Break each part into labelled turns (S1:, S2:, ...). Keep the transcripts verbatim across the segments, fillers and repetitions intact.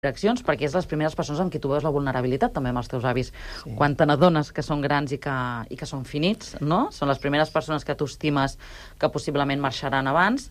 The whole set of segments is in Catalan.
S1: reaccions, perquè és les primeres persones amb qui tu veus la vulnerabilitat, també amb els teus avis.
S2: Sí.
S1: Quan te n'adones que són grans i que, i que són finits, no? Són les primeres persones que tu estimes que possiblement marxaran abans.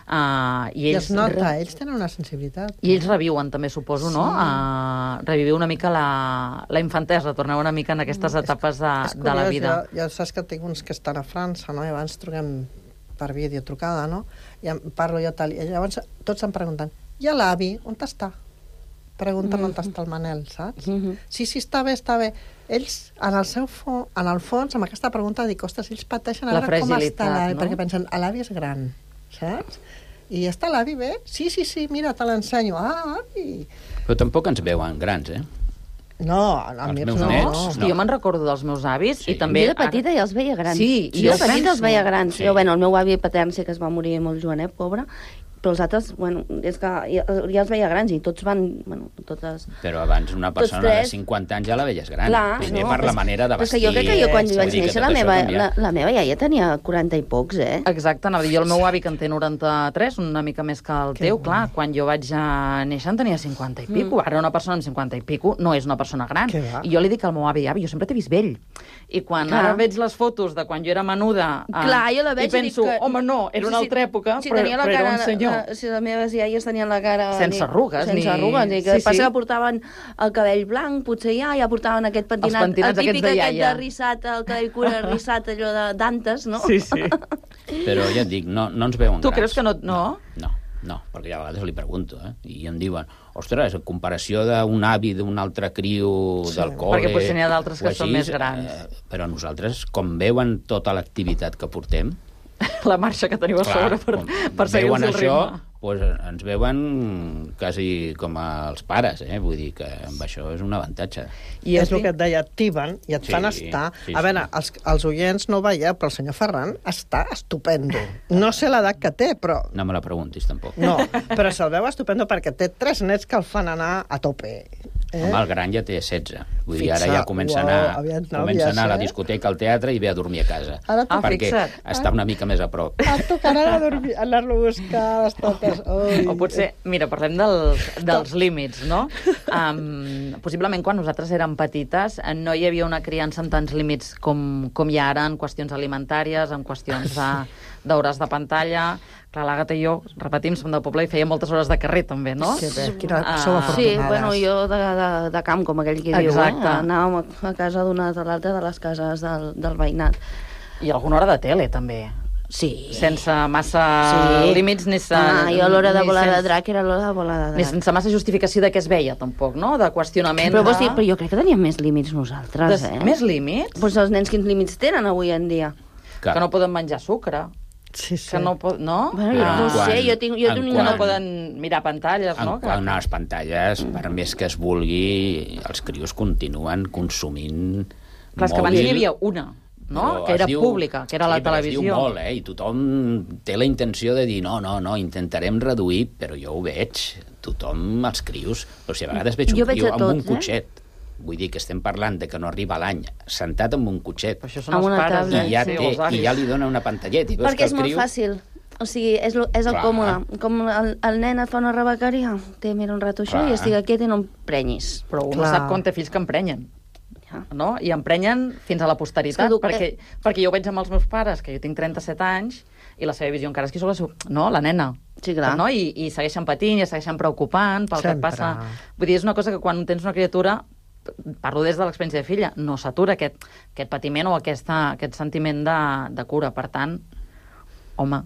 S1: Uh, i, ells,
S2: I es nota, ells tenen una sensibilitat.
S1: I ells reviuen, també, suposo,
S2: Sí.
S1: no? Uh, reviviu una mica la, la infantesa, torneu una mica en aquestes etapes de,
S2: és
S1: de la
S2: curiós,
S1: vida.
S2: Jo, jo saps que tinc uns que estan a França, no? I abans truquem per vídeo trucada, no? I em parlo jo tal, i llavors tots em pregunten, i l'avi, on està? Pregunten mm-hmm. on està el Manel, saps? Mm-hmm. Sí, sí, està bé, està bé. Ells, en el seu fons, en el fons, amb aquesta pregunta, dic, ostres, ells pateixen a
S1: La
S2: veure com està l'avi,
S1: no?
S2: perquè pensen, l'avi és gran, saps? I està l'avi bé? Sí, sí, sí, mira, te l'ensenyo. Ah, avi!
S3: Però tampoc ens veuen grans, eh?
S2: No, a
S3: Els
S2: mi
S3: meus
S2: no.
S3: nets,
S2: no.
S1: Hosti, jo me'n recordo dels meus avis
S3: Sí.
S1: i també...
S4: Jo de petita ja els veia grans.
S1: Sí, i
S4: jo
S1: jo
S4: de petita
S1: penso-
S4: els veia grans.
S3: Sí.
S4: Jo, bueno, el meu avi patern sí que es va morir molt jovenet, pobre, però els altres, bueno, és que ja, ja els veia grans i tots van, bueno, totes...
S3: Però abans una
S4: Tots
S3: persona de
S4: tres.
S3: cinquanta anys ja la veies gran.
S4: Clar,
S3: Primer
S4: no,
S3: per la
S4: és-
S3: manera de
S4: però és
S3: vestir.
S4: que jo crec que jo quan
S3: Vull
S4: vaig
S3: dir que
S4: néixer
S3: tot
S4: la
S3: això
S4: meva,
S3: ha canviat.
S4: la, la meva iaia tenia quaranta i pocs, eh?
S1: Exacte, anava a dir, jo el meu avi, que en té noranta-tres, una mica més que el
S2: Que
S1: teu,
S2: bo.
S1: clar, quan jo vaig a néixer en tenia cinquanta i pico. Ara una persona amb cinquanta i pico no és una persona gran.
S2: Que va.
S1: I jo li dic al meu avi, avi, jo sempre t'he vist vell. I quan
S4: Clar.
S1: ara veig les fotos de quan jo era menuda, eh,
S4: Clar, jo la veig
S1: i penso,
S4: i dic que...
S1: home, no, era una
S4: Sí, sí,
S1: altra època,
S4: sí,
S1: però,
S4: tenia la
S1: però
S4: cara,
S1: era un senyor.
S4: La, si les meves iaies tenien la cara...
S1: Sense arrugues,
S4: Sense
S1: ni-
S4: arrugues, i que
S1: Sí,
S4: passa
S1: sí.
S4: que portaven el cabell blanc, potser ja, ja portaven aquest pentinat, el
S1: pentinats
S4: típic
S1: aquests de
S4: aquest
S1: iaia.
S4: de rissat, el cabell cura rissat, allò de d'antes, no?
S1: Sí, sí.
S3: Però ja et dic, no, no ens veuen
S1: Tu
S3: grans.
S1: creus que no- no?
S3: No, no, perquè a vegades li pregunto, eh? I em diuen, ostres, en comparació d'un avi d'un altre criu
S2: Sí.
S3: del col·le...
S1: Perquè potser n'hi ha d'altres que
S3: o
S1: són més grans.
S3: Eh, però nosaltres, com veuen tota l'activitat que portem,
S1: La marxa que teniu a sobre per,
S3: com
S1: per seguir
S3: veuen
S1: el
S3: això,
S1: ritme.
S3: pues, ens veuen quasi com els pares, eh? Vull dir que amb això és un avantatge.
S1: I
S2: és
S1: a
S2: el
S1: ti?
S2: que et deia, activen i et
S3: Sí,
S2: fan estar...
S3: sí,
S2: a veure,
S3: sí.
S2: els, els oients no ho veieu, però el senyor Ferran està estupendo. No sé l'edat que té, però...
S3: No me la preguntis, tampoc.
S2: No, però se'l veu estupendo perquè té tres nets que el fan anar a tope. Eh?
S3: Home, el gran ja té setze. Vull dir, ara
S2: Fixa,
S3: ja comença a
S2: uau,
S3: anar,
S2: aviat
S3: comença
S2: nòvies,
S3: a anar a la
S2: eh?
S3: discoteca, al teatre i ve a dormir a casa.
S2: Ara
S1: Ah,
S3: perquè
S1: fixa't.
S3: està una mica més a prop.
S2: Et tocarà anar a dormir- anar-lo a buscar a les totes. Ui.
S1: O potser, mira, parlem dels, dels límits, no? Um, possiblement quan nosaltres érem petites eh, no hi havia una criança amb tants límits com, com hi ha ara en qüestions alimentàries, en qüestions de- d'hores de pantalla. Clar, l'Àgata i jo, repetim, som del poble i fèiem moltes hores de carrer, també, no?
S2: Que bé, quina,
S1: Ah,
S2: sou
S4: Sí,
S2: afortunades.
S4: bueno, jo de, de, de camp, com aquell que diu,
S1: Exacte.
S4: eh? Anàvem a, a casa d'una de l'altra de les cases del, del veïnat.
S1: I alguna hora de tele, també.
S4: Sí.
S1: Sense massa
S4: Sí.
S1: límits ni, se,
S4: Ah, jo l'hora de
S1: ni
S4: volar de
S1: sense-
S4: drac era l'hora de volar de
S1: ni
S4: drac.
S1: sense massa justificació de què es veia, tampoc, no? De qüestionament
S4: Però, vols dir,
S1: de...
S4: però jo crec que teníem més límits nosaltres,
S1: de...
S4: eh?
S1: Més límits?
S4: Doncs els nens quins límits tenen avui en dia?
S1: Que no poden menjar sucre.
S2: Sí, sí.
S1: Que no, pot, no?
S4: Bueno, jo
S3: Ah.
S4: no ho sé,
S3: Quan-
S4: jo tinc, jo
S3: en
S4: tinc
S1: Que
S4: una...
S1: no poden mirar pantalles,
S3: En
S1: no? Que...
S3: quant a les pantalles, per més que es vulgui, els crios continuen consumint
S1: Clar, és que abans
S3: mòbil.
S1: hi havia una, no?
S3: Però
S1: Que
S3: es
S1: era
S3: diu-
S1: pública, que era la
S3: sí, però es
S1: televisió.
S3: diu molt, eh? I tothom té la intenció de dir no, no, no, intentarem reduir, però jo ho veig, tothom, els crios, però si a vegades veig un
S4: Jo veig
S3: criu
S4: de
S3: amb
S4: tot,
S3: un
S4: eh?
S3: cotxet, vull dir que estem parlant de que no arriba l'any, sentat amb un cotxet,
S1: Però això són
S4: Amb
S1: els
S4: una
S1: pares,
S4: tablet,
S3: i ja,
S1: sí,
S3: té,
S1: els avis.
S3: i ja li dona una pantalleta, i veus
S4: Perquè
S3: que
S4: és
S3: el
S4: molt
S3: criu...
S4: fàcil. O sigui, és, lo, és el
S3: Clar.
S4: còmode. Com el, el nen et fa una rebequeria, té, mira un rato això
S3: Clar.
S4: i estic quiet i no em prenyis.
S1: Però un
S2: Clar.
S1: sap com té fills que emprenyen,
S4: Ja.
S1: no? I emprenyen fins a la posteritat,
S4: És que tu-
S1: perquè, perquè jo ho veig amb els meus pares, que jo tinc trenta-set anys, i la seva visió encara és que sóc la, seu... no, la nena.
S4: Sí, clar.
S1: No? I, I segueixen patint, i es segueixen preocupant pel
S2: Sempre.
S1: que passa. Vull dir, és una cosa que quan tens una criatura, parlo des de l'experiència de filla, no s'atura aquest, aquest patiment o aquesta, aquest sentiment de, de cura. Per tant, home,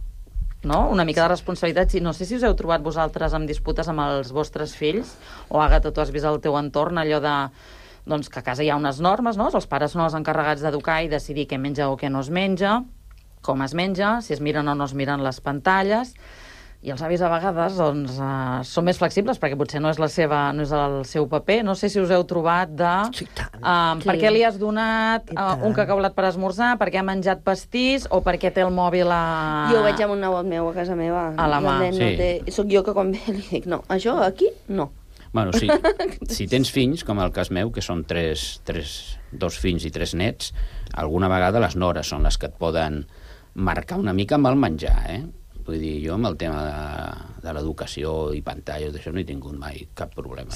S1: no? Una mica de responsabilitat. Sí, no sé si us heu trobat vosaltres amb disputes amb els vostres fills, o Àgata, tu has vist al teu entorn allò de doncs, que a casa hi ha unes normes, no? Els pares són els encarregats d'educar i decidir què menja o què no es menja, com es menja, si es miren o no es miren les pantalles, i els avis a vegades doncs, uh, són més flexibles perquè potser no és, la seva, no és el seu paper. No sé si us heu trobat de...
S2: Sí, tant.
S1: Uh,
S4: Sí.
S1: per què li has donat
S2: I
S1: uh,
S2: tant.
S1: un cacaulat per esmorzar, per què ha menjat pastís o per què té el mòbil a...
S4: Jo ho veig amb un nebot meu a casa meva.
S1: A la
S4: i el
S1: mà.
S4: nen no
S3: Sí.
S4: té... Soc jo que quan ve li dic, no, això aquí, no.
S3: Bueno, si, si tens fills, com el cas meu, que són tres, tres, dos fills i tres nets, alguna vegada les nores són les que et poden marcar una mica amb el menjar, eh? Vull dir, jo amb el tema de, de l'educació i pantalles, d'això no he tingut mai cap problema.